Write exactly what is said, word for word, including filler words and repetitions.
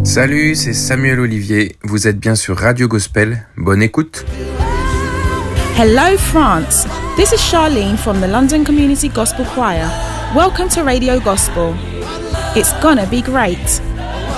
Salut, c'est Samuel Olivier. Vous êtes bien sur Radio Gospel. Bonne écoute. Hello France, this is Charlene from the London Community Gospel Choir. Welcome to Radio Gospel. It's gonna be great.